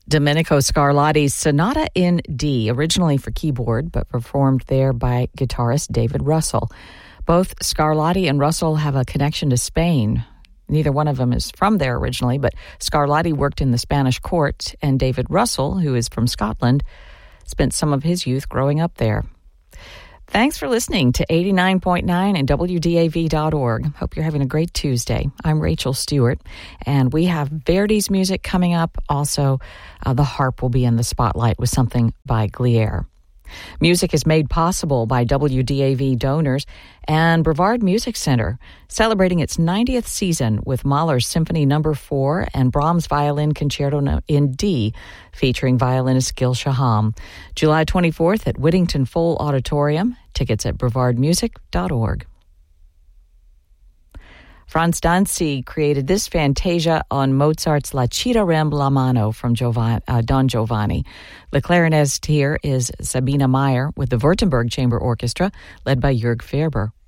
Domenico Scarlatti's Sonata in D, originally for keyboard, but performed there by guitarist David Russell. Both Scarlatti and Russell have a connection to Spain. Neither one of them is from there originally, but Scarlatti worked in the Spanish court, and David Russell, who is from Scotland, spent some of his youth growing up there. Thanks for listening to 89.9 and WDAV.org. Hope you're having a great Tuesday. I'm Rachel Stewart, and we have Verdi's music coming up. Also, the harp will be in the spotlight with something by Glier. Music is made possible by WDAV donors and Brevard Music Center, celebrating its 90th season with Mahler's Symphony No. 4 and Brahms' Violin Concerto in D, featuring violinist Gil Shaham. July 24th at Whittington Full Auditorium. Tickets at brevardmusic.org. Franz Danzi created this fantasia on Mozart's La Cita Rem la Mano from Don Giovanni. The clarinetist here is Sabina Meyer with the Württemberg Chamber Orchestra, led by Jörg Ferber.